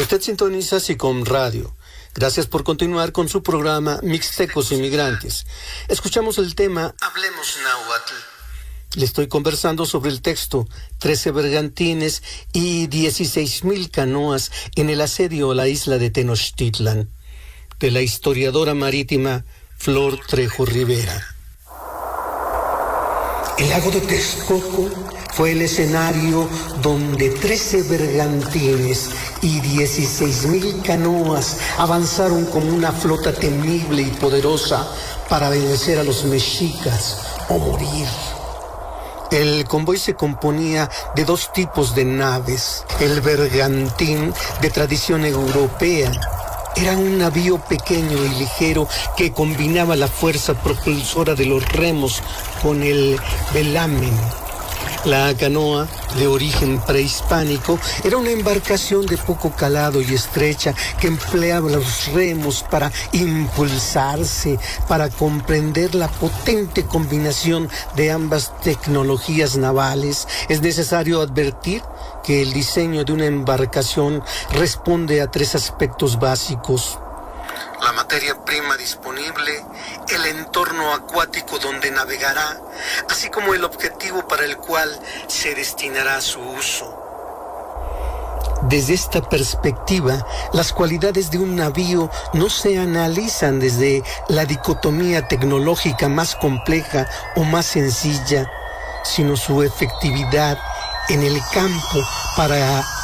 Usted sintoniza SICOM Radio. Gracias por continuar con su programa Mixtecos Inmigrantes. Escuchamos el tema Hablemos Náhuatl. Le estoy conversando sobre el texto 13 bergantines y 16,000 canoas en el asedio a la isla de Tenochtitlan, de la historiadora marítima Flor Trejo Rivera. El lago de Texcoco fue el escenario donde 13 bergantines y 16,000 canoas avanzaron como una flota temible y poderosa para vencer a los mexicas o morir. El convoy se componía de dos tipos de naves. El bergantín, de tradición europea, era un navío pequeño y ligero que combinaba la fuerza propulsora de los remos con el velamen. La canoa, de origen prehispánico, era una embarcación de poco calado y estrecha que empleaba los remos para impulsarse. Para comprender la potente combinación de ambas tecnologías navales, es necesario advertir que el diseño de una embarcación responde a 3 aspectos básicos: la materia prima disponible, el entorno acuático donde navegará, así como el objetivo para el cual se destinará su uso. Desde esta perspectiva, las cualidades de un navío no se analizan desde la dicotomía tecnológica más compleja o más sencilla, sino su efectividad en el campo para